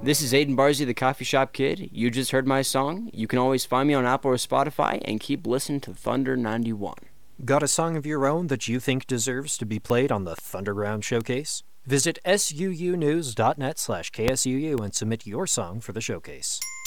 This is Aiden Barzy, the Coffee Shop Kid. You just heard my song. You can always find me on Apple or Spotify, and keep listening to Thunder 91. Got a song of your own that you think deserves to be played on the Thunderground Showcase? Visit suunews.net/KSUU and submit your song for the showcase.